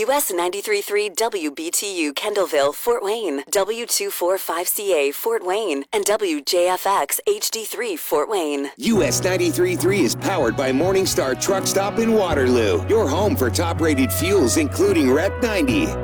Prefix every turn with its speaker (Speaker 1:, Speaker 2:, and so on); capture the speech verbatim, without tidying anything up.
Speaker 1: U S ninety-three point three W B T U Kendallville, Fort Wayne, W two forty-five C A Fort Wayne, and W J F X H D three Fort Wayne.
Speaker 2: U S ninety-three point three is powered by Morningstar Truck Stop in Waterloo, your home for top-rated fuels including R E P ninety.